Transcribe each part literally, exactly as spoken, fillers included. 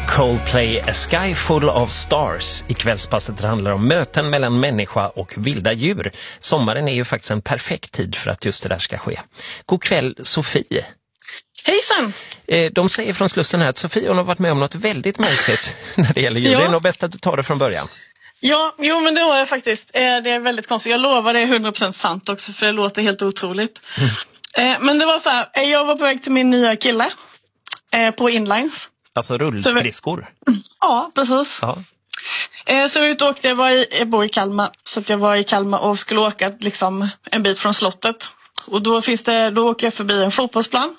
Coldplay, A Sky Full of Stars. I kvällspasset handlar om möten mellan människa och vilda djur. Sommaren är ju faktiskt en perfekt tid för att just det där ska ske. God kväll, Sofie. Hejsan! De säger från Slussen här att Sofie hon har varit med om något väldigt märkligt när det gäller djur. Ja. Det är nog bäst att du tar det från början. Ja, jo men det har jag faktiskt. Det är väldigt konstigt. Jag lovar det är hundra procent sant också för det låter helt otroligt. Mm. Men det var så här, jag var på väg till min nya kille på inlines. Alltså rullskridskor? Ja, precis. Ja. Så jag ut och åkte, jag, var i, jag bor i Kalmar, så att jag var i Kalmar och skulle åka liksom en bit från slottet. Och då, finns det, då åker jag förbi en fotbollsplan.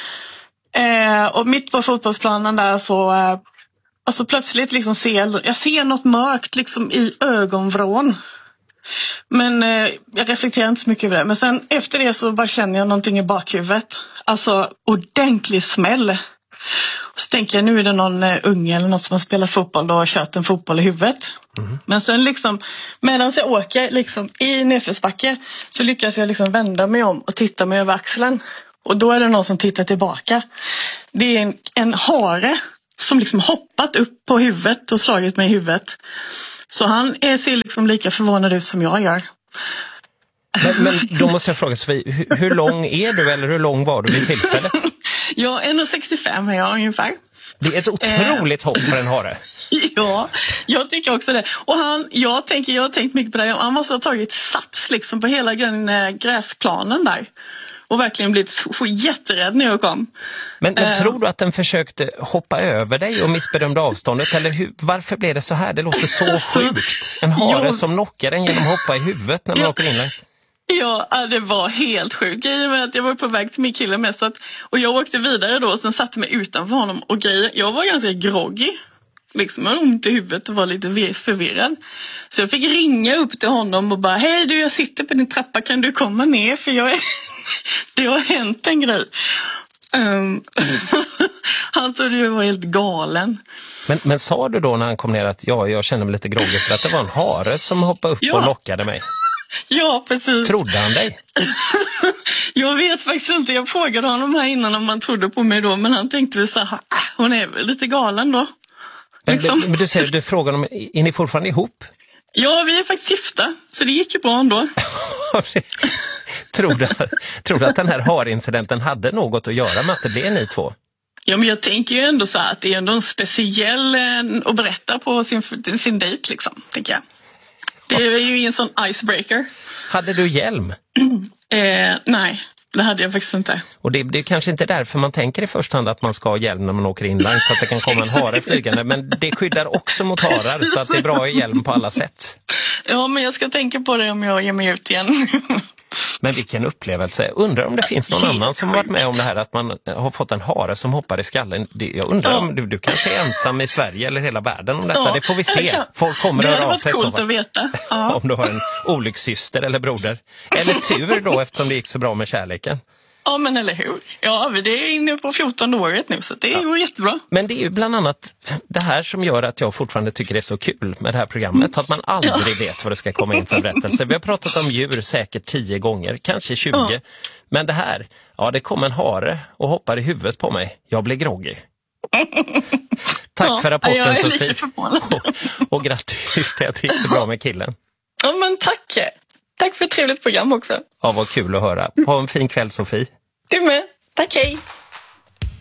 Eh, och mitt på fotbollsplanen där så, eh, alltså plötsligt liksom ser jag ser något mörkt liksom i ögonvrån. Men eh, jag reflekterar inte så mycket över det. Men sen efter det så bara känner jag någonting i bakhuvudet. Alltså ordentlig smäll. Och så tänker jag nu är det någon uh, unge eller något som har spelat fotboll då och kört en fotboll i huvudet. Mm. Men sen liksom medan jag åker liksom i nedförsbacke så lyckas jag liksom vända mig om och titta mig över axeln. Och då är det någon som tittar tillbaka. Det är en, en hare som liksom hoppat upp på huvudet och slagit mig i huvudet. Så han är, ser liksom lika förvånad ut som jag gör. Men, men då måste jag fråga Sofie, hur, hur lång är du eller hur lång var du vid tillfället? Ja, en komma sextiofem är jag ungefär. Det är ett otroligt eh. hopp för en hare. Ja, jag tycker också det. Och han, jag tänker, jag har tänkt mycket på det. Han måste ha tagit sats liksom på hela den gräsplanen där. Och verkligen blivit jätterädd när jag kom. Men, men uh, tror du att den försökte hoppa över dig och missbedömde avståndet? Eller hur, varför blev det så här? Det låter så sjukt. En hare jag, som knockar den genom att hoppa i huvudet när man ja, åker in. Ja, det var helt sjukt. Grejen med att jag var på väg till min kille med så att, och jag åkte vidare då och sen satte mig utanför honom. Och grejer, jag var ganska groggy. Liksom jag ont i huvudet och var lite förvirrad. Så jag fick ringa upp till honom och bara, hej du, jag sitter på din trappa, kan du komma ner? För jag är... det har hänt en grej. Um, han trodde jag var helt galen. Men, men sa du då när han kom ner att ja, jag kände mig lite groggy för att det var en hare som hoppade upp ja. och lockade mig? Ja, precis. Trodde han dig? Jag vet faktiskt inte. Jag frågade honom här innan om han trodde på mig då. Men han tänkte väl så här, ah, hon är väl lite galen då. Liksom. Men, men du säger, du frågar om, är ni fortfarande ihop? Ja, vi är faktiskt gifta. Så det gick ju bra ändå. tror, du, tror du att den här harincidenten hade något att göra med att det blev ni två? Ja, men jag tänker ju ändå så här att det är ändå en speciell eh, att berätta på sin, sin dejt liksom, tänker jag. Det är ju ingen sån icebreaker. Hade du hjälm? eh, nej, det hade jag faktiskt inte. Och det, det är kanske inte därför man tänker i första hand att man ska ha hjälm när man åker inline så att det kan komma en hare flygande. Men det skyddar också mot harar så att det är bra i hjälm på alla sätt. Ja, men jag ska tänka på det om jag ger mig ut igen. Men vilken upplevelse. Undrar om det finns någon annan som har varit med om det här att man har fått en hare som hoppar i skallen. Jag undrar ja. om du, du kanske är ensam i Sverige eller hela världen om detta. Ja. Det får vi se. Folk kommer att höra av sig. Det hade varit coolt att veta. Ja. Om du har en olyckssyster eller broder. Eller tur då eftersom det gick så bra med kärleken. Ja, men eller hur? Ja, det är inne på fjortonde året nu så det är ja. ju jättebra. Men det är ju bland annat det här som gör att jag fortfarande tycker det är så kul med det här programmet. Att man aldrig ja. vet vad det ska komma in för berättelse. Vi har pratat om djur säkert tio gånger, kanske tjugo. Ja. Men det här, ja det kom en hare och hoppar i huvudet på mig. Jag blir groggy. Tack ja, för rapporten Sofie. Och, och grattis till att det gick så bra med killen. Ja, men tack. Tack för ett trevligt program också. Ja, vad kul att höra. Ha en fin kväll Sofie. Du med. Tack, hej.